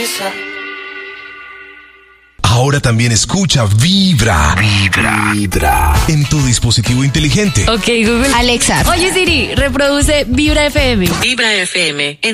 risa. Ahora también escucha Vibra. Vibra. En tu dispositivo inteligente. Ok, Google. Alexa. Oye, Siri, reproduce Vibra FM. Vibra FM.